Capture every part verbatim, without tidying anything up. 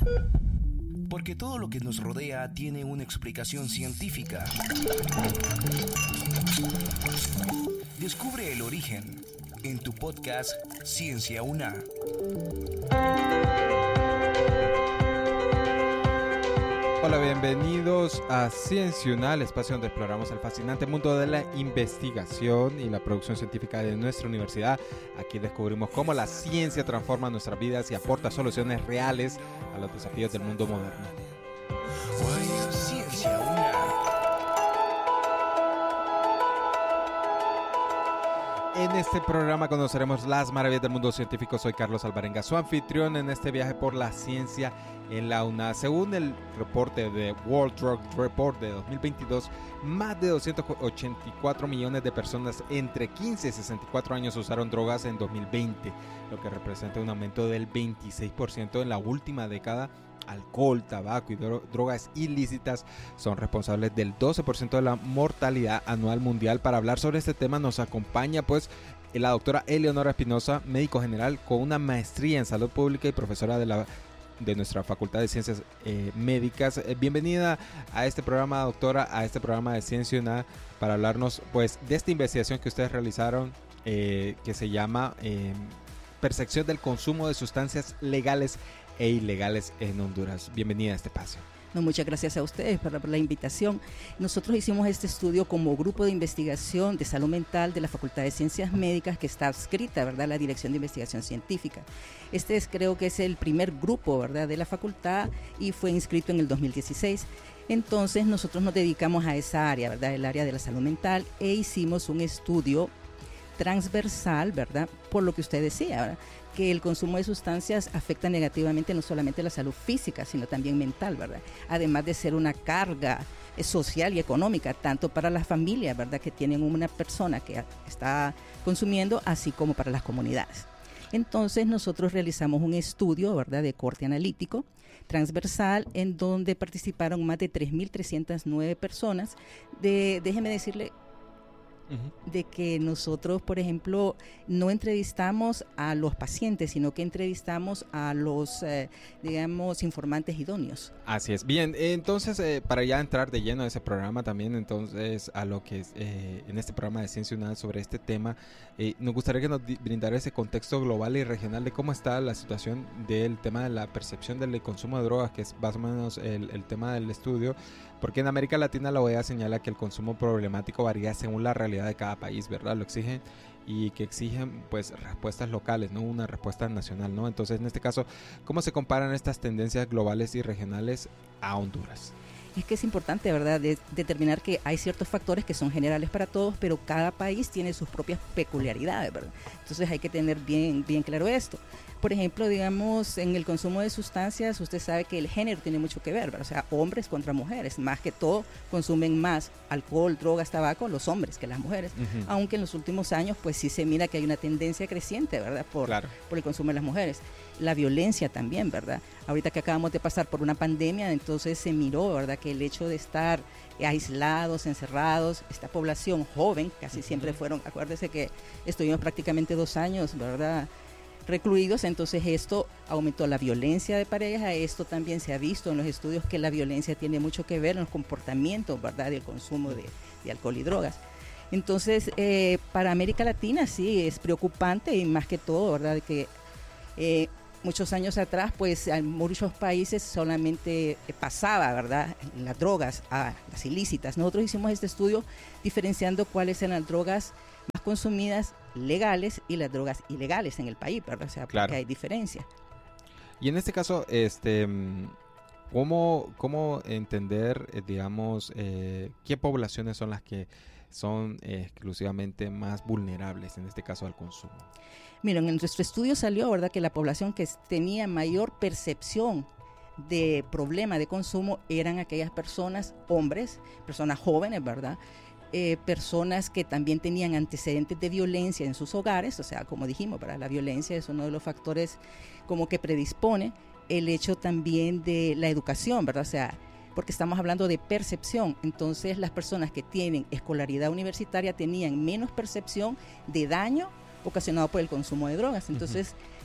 Porque todo lo que nos rodea tiene una explicación científica. Descubre el origen en tu podcast Ciencia UNA. Hola, bienvenidos a Ciencia UNA, el espacio donde exploramos el fascinante mundo de la investigación y la producción científica de nuestra universidad. Aquí descubrimos cómo la ciencia transforma nuestras vidas y aporta soluciones reales a los desafíos del mundo moderno. Ciencia UNA. En este programa conoceremos las maravillas del mundo científico. Soy Carlos Alvarenga, su anfitrión en este viaje por la ciencia en la UNA. Según el reporte de World Drug Report de dos mil veintidós, más de doscientos ochenta y cuatro millones de personas entre quince y sesenta y cuatro años usaron drogas en dos mil veinte, lo que representa un aumento del veintiséis por ciento en la última década. Alcohol, tabaco y dro- drogas ilícitas son responsables del doce por ciento de la mortalidad anual mundial. Para hablar sobre este tema nos acompaña pues la doctora Eleonora Espinosa, médico general con una maestría en salud pública y profesora de la de nuestra Facultad de Ciencias eh, Médicas. Eh, bienvenida a este programa, doctora, a este programa de Ciencia UNA, para hablarnos pues de esta investigación que ustedes realizaron eh, que se llama eh, Percepción del consumo de sustancias legales e ilegales en Honduras. Bienvenida a este espacio. No, muchas gracias a ustedes por la, por la invitación. Nosotros hicimos este estudio como grupo de investigación de salud mental de la Facultad de Ciencias Médicas, que está adscrita, ¿verdad?, a la Dirección de Investigación Científica. Este es, creo que es el primer grupo, ¿verdad?, de la facultad y fue inscrito en el dos mil dieciséis. Entonces nosotros nos dedicamos a esa área, ¿verdad?, el área de la salud mental, e hicimos un estudio transversal, ¿verdad?, por lo que usted decía, ¿verdad?, que el consumo de sustancias afecta negativamente no solamente la salud física, sino también mental, ¿verdad?, además de ser una carga social y económica, tanto para las familias, ¿verdad?, que tienen una persona que está consumiendo, así como para las comunidades. Entonces nosotros realizamos un estudio, ¿verdad?, de corte analítico transversal, en donde participaron más de tres mil trescientas nueve personas. De, déjeme decirle de que nosotros, por ejemplo, no entrevistamos a los pacientes, sino que entrevistamos a los, eh, digamos, informantes idóneos. Así es. Bien, entonces, eh, para ya entrar de lleno a ese programa también, entonces, a lo que es eh, en este programa de Ciencia UNA sobre este tema, eh, nos gustaría que nos di- brindara ese contexto global y regional de cómo está la situación del tema de la percepción del consumo de drogas, que es más o menos el, el tema del estudio, porque en América Latina la O E A señala que el consumo problemático varía según la realidad de cada país, ¿verdad? Lo exigen y que exigen pues respuestas locales, no una respuesta nacional, ¿no? Entonces, en este caso, ¿cómo se comparan estas tendencias globales y regionales a Honduras? Es que es importante, ¿verdad?, de, determinar que hay ciertos factores que son generales para todos, pero cada país tiene sus propias peculiaridades, ¿verdad? Entonces hay que tener bien, bien claro esto. Por ejemplo, digamos, en el consumo de sustancias, usted sabe que el género tiene mucho que ver, ¿verdad? O sea, hombres contra mujeres, más que todo consumen más alcohol, drogas, tabaco los hombres que las mujeres, uh-huh. Aunque en los últimos años pues sí se mira que hay una tendencia creciente, ¿verdad?, por, claro. por el consumo de las mujeres. La violencia también, ¿verdad? Ahorita que acabamos de pasar por una pandemia, entonces se miró, ¿verdad?, que el hecho de estar aislados, encerrados, esta población joven, casi uh-huh. siempre fueron, acuérdese que estuvimos prácticamente dos años, ¿verdad?, recluidos, entonces esto aumentó la violencia de pareja. Esto también se ha visto en los estudios que la violencia tiene mucho que ver en los comportamientos, ¿verdad?, del consumo de, de alcohol y drogas. Entonces, eh, para América Latina sí es preocupante, y más que todo, ¿verdad?, que eh, muchos años atrás, pues en muchos países solamente pasaba, ¿verdad?, las drogas a las ilícitas. Nosotros hicimos este estudio diferenciando cuáles eran las drogas más consumidas legales y las drogas ilegales en el país, ¿verdad? O sea, porque claro. hay diferencia. Y en este caso, este, ¿cómo, cómo entender, eh, digamos, eh, qué poblaciones son las que son eh, exclusivamente más vulnerables, en este caso, al consumo? Miren, en nuestro estudio salió, ¿verdad?, que la población que tenía mayor percepción de problema de consumo eran aquellas personas, hombres, personas jóvenes, ¿verdad?, Eh, personas que también tenían antecedentes de violencia en sus hogares. O sea, como dijimos, para la violencia es uno de los factores como que predispone. El hecho también de la educación, ¿verdad? O sea, porque estamos hablando de percepción, entonces las personas que tienen escolaridad universitaria tenían menos percepción de daño ocasionado por el consumo de drogas. Entonces, uh-huh.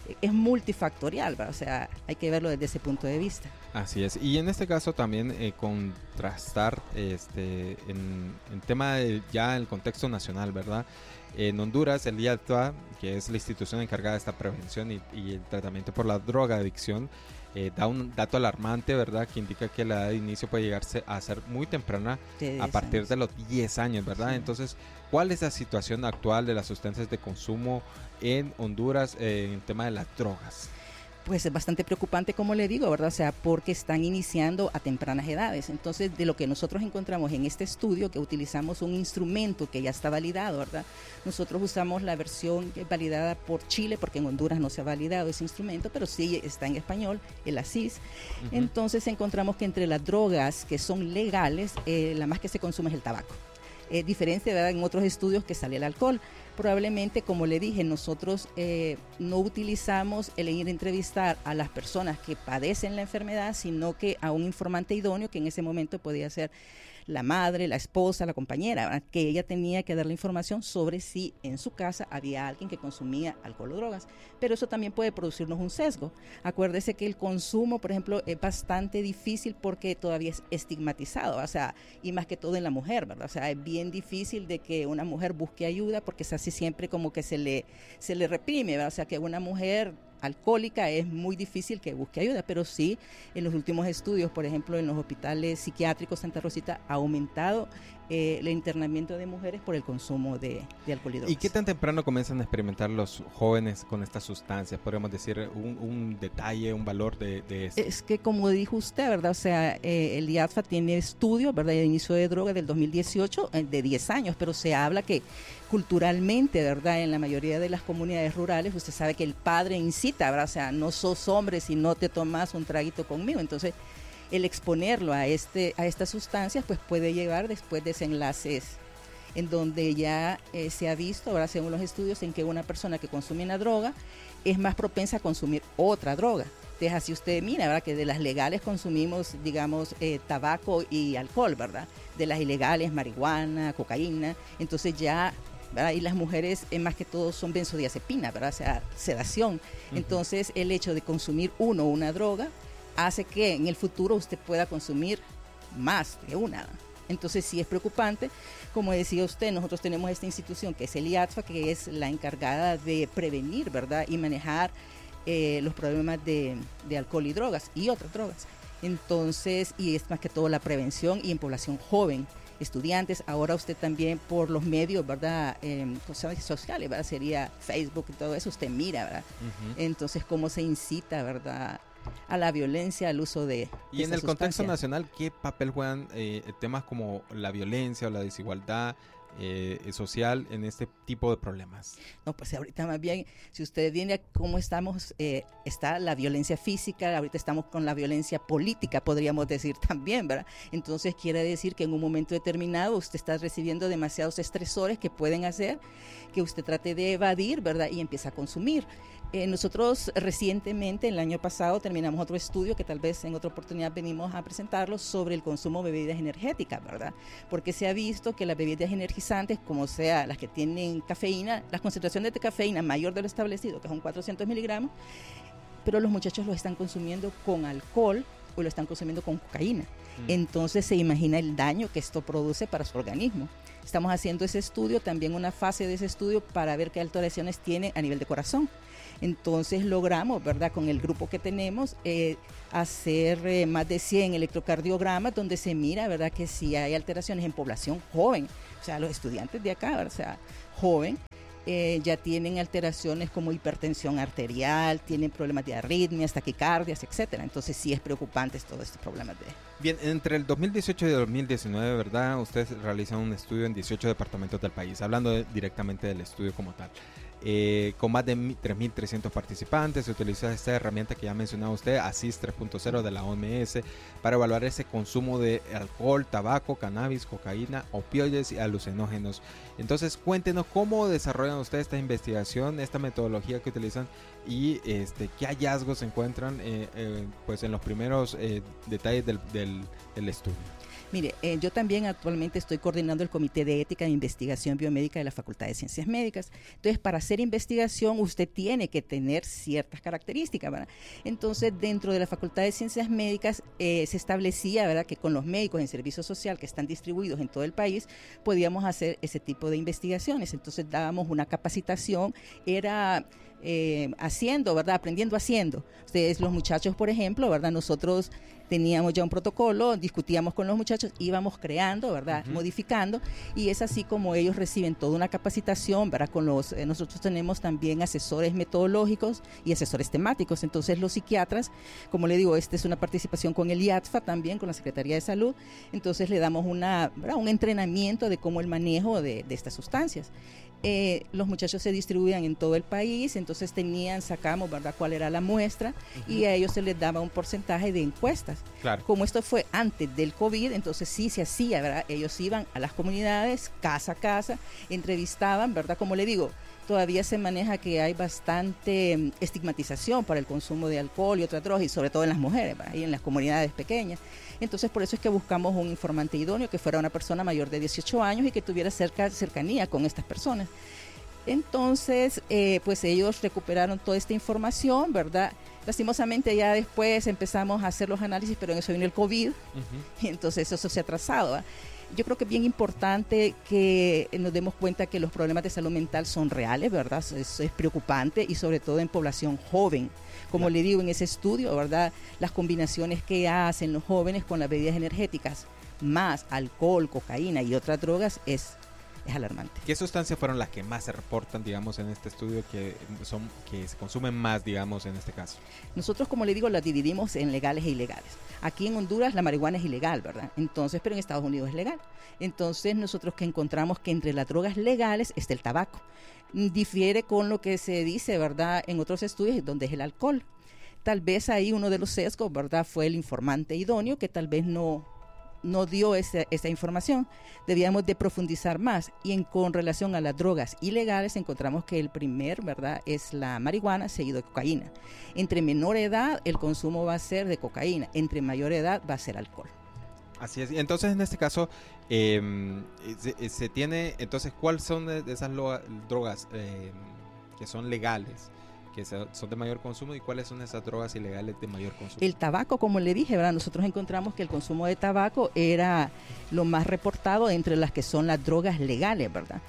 es multifactorial, ¿verdad? O sea, hay que verlo desde ese punto de vista. Así es, y en este caso también eh, contrastar este, en, en tema de ya el contexto nacional, ¿verdad? En Honduras, el I A T F A, que es la institución encargada de esta prevención y, y el tratamiento por la drogadicción, eh, da un dato alarmante, ¿verdad? Que indica que la edad de inicio puede llegarse a ser muy temprana a partir años. de los diez años, ¿verdad? Sí. Entonces, ¿cuál es la situación actual de las sustancias de consumo en Honduras eh, en el tema de las drogas? Pues es bastante preocupante, como le digo, ¿verdad? O sea, porque están iniciando a tempranas edades. Entonces, de lo que nosotros encontramos en este estudio, que utilizamos un instrumento que ya está validado, ¿verdad? Nosotros usamos la versión validada por Chile, porque en Honduras no se ha validado ese instrumento, pero sí está en español, el A C I S. Uh-huh. Entonces, encontramos que entre las drogas que son legales, eh, la más que se consume es el tabaco. Eh, diferencia, ¿verdad? En otros estudios que sale el alcohol. Probablemente, como le dije, nosotros eh, no utilizamos el ir a entrevistar a las personas que padecen la enfermedad, sino que a un informante idóneo, que en ese momento podía ser la madre, la esposa, la compañera, ¿verdad? Que ella tenía que dar la información sobre si en su casa había alguien que consumía alcohol o drogas. Pero eso también puede producirnos un sesgo. Acuérdese que el consumo, por ejemplo, es bastante difícil porque todavía es estigmatizado, o sea, y más que todo en la mujer, ¿verdad? O sea, es bien difícil de que una mujer busque ayuda porque es así siempre como que se le, se le reprime, ¿verdad? O sea, que una mujer alcohólica es muy difícil que busque ayuda, pero sí en los últimos estudios, por ejemplo en los hospitales psiquiátricos Santa Rosita, ha aumentado eh, el internamiento de mujeres por el consumo de, de alcohol y drogas. ¿Y qué tan temprano comienzan a experimentar los jóvenes con estas sustancias? Podríamos decir un, un detalle, un valor de, de esto. Es que como dijo usted, ¿verdad? O sea, eh, el I A T F A tiene estudios, ¿verdad? De inicio de droga del dos mil dieciocho, eh, de diez años, pero se habla que culturalmente, ¿verdad? En la mayoría de las comunidades rurales, usted sabe que el padre incita, ¿verdad? O sea, no sos hombre si no te tomas un traguito conmigo. Entonces, el exponerlo a este a estas sustancias, pues puede llevar después desenlaces en donde ya eh, se ha visto, ahora según los estudios, en que una persona que consume una droga es más propensa a consumir otra droga. Entonces, así usted mira, ¿verdad? Que de las legales consumimos, digamos, eh, tabaco y alcohol, ¿verdad? De las ilegales, marihuana, cocaína. Entonces ya, ¿verdad? Y las mujeres, eh, más que todo, son benzodiazepinas, ¿verdad? O sea, sedación. Uh-huh. Entonces, el hecho de consumir uno o una droga hace que en el futuro usted pueda consumir más de una. Entonces sí es preocupante. Como decía usted, nosotros tenemos esta institución que es el I A T F A, que es la encargada de prevenir, ¿verdad? Y manejar eh, los problemas de, de alcohol y drogas y otras drogas. Entonces, y es más que todo la prevención y en población joven, estudiantes. Ahora usted también por los medios, ¿verdad? Eh, cosas sociales, ¿verdad? Sería Facebook y todo eso, usted mira, ¿verdad? Uh-huh. Entonces, cómo se incita, ¿verdad?, a la violencia, al uso de, de y en el sustancia. Contexto nacional, ¿qué papel juegan eh, temas como la violencia o la desigualdad eh, social en este tipo de problemas? No, pues ahorita más bien, si usted viene a cómo estamos, eh, está la violencia física, ahorita estamos con la violencia política, podríamos decir también, ¿verdad? Entonces quiere decir que en un momento determinado usted está recibiendo demasiados estresores que pueden hacer que usted trate de evadir, ¿verdad? Y empieza a consumir. Eh, nosotros recientemente, el año pasado, terminamos otro estudio que tal vez en otra oportunidad venimos a presentarlo sobre el consumo de bebidas energéticas, ¿verdad? Porque se ha visto que las bebidas energizantes, como sea las que tienen cafeína, las concentraciones de cafeína mayor de lo establecido, que son cuatrocientos miligramos, pero los muchachos lo están consumiendo con alcohol o lo están consumiendo con cocaína. Mm. Entonces se imagina el daño que esto produce para su organismo. Estamos haciendo ese estudio, también una fase de ese estudio para ver qué alteraciones tiene a nivel de corazón. Entonces logramos, ¿verdad?, con el grupo que tenemos, eh, hacer eh, más de cien electrocardiogramas donde se mira, ¿verdad?, que si hay alteraciones en población joven, o sea, los estudiantes de acá, ¿verdad?, o sea, joven, eh, ya tienen alteraciones como hipertensión arterial, tienen problemas de arritmias, taquicardias, etcétera. Entonces sí es preocupante todos estos problemas de... Bien, entre el dos mil dieciocho y el dos mil diecinueve, ¿verdad?, ustedes realizan un estudio en dieciocho departamentos del país, hablando de, directamente del estudio como tal. Eh, con más de tres mil trescientos participantes, se utiliza esta herramienta que ya mencionaba usted, A C I S tres punto cero de la O M S, para evaluar ese consumo de alcohol, tabaco, cannabis, cocaína, opioides y alucinógenos. Entonces, cuéntenos cómo desarrollan ustedes esta investigación, esta metodología que utilizan y este, qué hallazgos se encuentran eh, eh, pues en los primeros eh, detalles del, del, del estudio. Mire, eh, yo también actualmente estoy coordinando el Comité de Ética e Investigación Biomédica de la Facultad de Ciencias Médicas. Entonces, para hacer investigación usted tiene que tener ciertas características, ¿verdad? Entonces, dentro de la Facultad de Ciencias Médicas eh, se establecía, ¿verdad?, que con los médicos en servicio social que están distribuidos en todo el país, podíamos hacer ese tipo de investigaciones. Entonces, dábamos una capacitación, era... Eh, haciendo, ¿verdad? Aprendiendo haciendo. Ustedes, los muchachos, por ejemplo, ¿verdad? Nosotros teníamos ya un protocolo, discutíamos con los muchachos, íbamos creando, ¿verdad? Uh-huh. Modificando, y es así como ellos reciben toda una capacitación, ¿verdad? Con los, eh, nosotros tenemos también asesores metodológicos y asesores temáticos. Entonces, los psiquiatras, como le digo, esta es una participación con el I A T F A también, con la Secretaría de Salud. Entonces, le damos una, ¿verdad?, un entrenamiento de cómo el manejo de, de estas sustancias. Eh, los muchachos se distribuían en todo el país, entonces tenían, sacamos, ¿verdad?, cuál era la muestra, uh-huh. y a ellos se les daba un porcentaje de encuestas. Claro. Como esto fue antes del COVID, entonces sí se hacía, ¿verdad? Ellos iban a las comunidades, casa a casa, entrevistaban, ¿verdad? Como le digo, todavía se maneja que hay bastante estigmatización para el consumo de alcohol y otras drogas, y sobre todo en las mujeres, ¿verdad?, y en las comunidades pequeñas. Entonces, por eso es que buscamos un informante idóneo que fuera una persona mayor de dieciocho años y que tuviera cerca, cercanía con estas personas. Entonces, eh, pues ellos recuperaron toda esta información, ¿verdad? Lastimosamente ya después empezamos a hacer los análisis, pero en eso vino el COVID, uh-huh. y entonces eso se ha atrasado, ¿verdad? Yo creo que es bien importante que nos demos cuenta que los problemas de salud mental son reales, ¿verdad? Es, es preocupante, y sobre todo en población joven. Como le digo, en ese estudio, ¿verdad?, las combinaciones que hacen los jóvenes con las bebidas energéticas, más alcohol, cocaína y otras drogas, es, es alarmante. ¿Qué sustancias fueron las que más se reportan, digamos, en este estudio, que son que se consumen más, digamos, en este caso? Nosotros, como le digo, las dividimos en legales e ilegales. Aquí en Honduras la marihuana es ilegal, ¿verdad? Entonces, pero en Estados Unidos es legal. Entonces, nosotros que encontramos que entre las drogas legales está el tabaco. Difiere con lo que se dice, ¿verdad?, en otros estudios, donde es el alcohol. Tal vez ahí uno de los sesgos, ¿verdad?, fue el informante idóneo, que tal vez no, no dio esa, esa información. Debíamos de profundizar más. Y en, con relación a las drogas ilegales, encontramos que el primer, ¿verdad?, es la marihuana, seguido de cocaína. Entre menor edad, el consumo va a ser de cocaína. Entre mayor edad, va a ser alcohol. Así es. Entonces, en este caso, eh, se, se tiene, entonces, ¿cuáles son de esas lo, drogas eh, que son legales, que son de mayor consumo, y cuáles son esas drogas ilegales de mayor consumo? El tabaco, como le dije, ¿verdad?, nosotros encontramos que el consumo de tabaco era lo más reportado entre las que son las drogas legales, ¿verdad?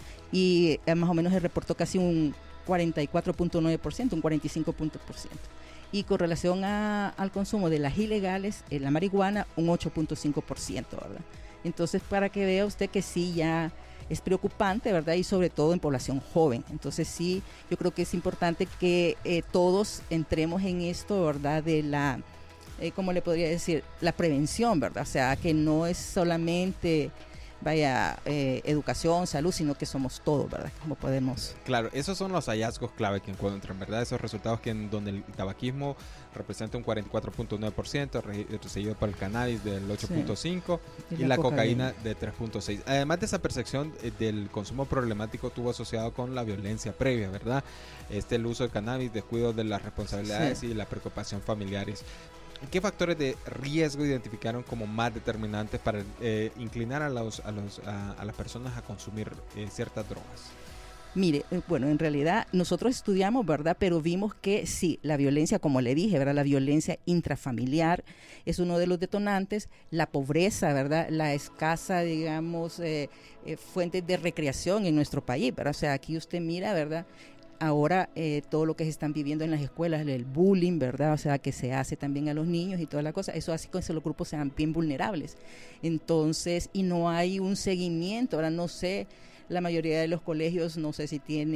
Y eh, más o menos se reportó casi un cuarenta y cuatro punto nueve por ciento, un cuarenta y cinco por ciento. Y con relación a, al consumo de las ilegales, eh, la marihuana, un ocho punto cinco por ciento, ¿verdad? Entonces, para que vea usted que sí ya es preocupante, ¿verdad? Y sobre todo en población joven. Entonces, sí, yo creo que es importante que eh, todos entremos en esto, ¿verdad?, de la, eh, ¿cómo le podría decir? La prevención, ¿verdad? O sea, que no es solamente... vaya, eh, educación, salud, sino que somos todos, ¿verdad? Como podemos... Claro, esos son los hallazgos clave que encuentran, ¿verdad? Esos resultados que en donde el tabaquismo representa un cuarenta y cuatro punto nueve por ciento, seguido por el cannabis del ocho punto cinco por ciento, sí. y, y la, la cocaína, cocaína de tres punto seis por ciento. Además de esa percepción del consumo problemático, tuvo asociado con la violencia previa, ¿verdad? Este, el uso de cannabis, descuido de las responsabilidades, sí, y la preocupación familiares. ¿Qué factores de riesgo identificaron como más determinantes para eh, inclinar a, los, a, los, a, a las personas a consumir eh, ciertas drogas? Mire, bueno, en realidad nosotros estudiamos, ¿verdad? Pero vimos que sí, la violencia, como le dije, ¿verdad? La violencia intrafamiliar es uno de los detonantes, la pobreza, ¿verdad? La escasa, digamos, eh, eh, fuentes de recreación en nuestro país, ¿verdad? O sea, aquí usted mira, ¿verdad?, ahora eh, todo lo que se están viviendo en las escuelas, el bullying, ¿verdad? O sea, que se hace también a los niños y toda la cosa, eso hace que los grupos sean bien vulnerables. Entonces, y no hay un seguimiento, ahora no sé, la mayoría de los colegios, no sé si tiene